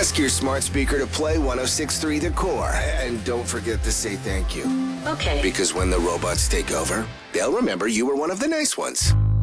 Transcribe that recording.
Ask your smart speaker to play 106.3 The Core. And don't forget to say thank you. Okay. Because when the robots take over, they'll remember you were one of the nice ones.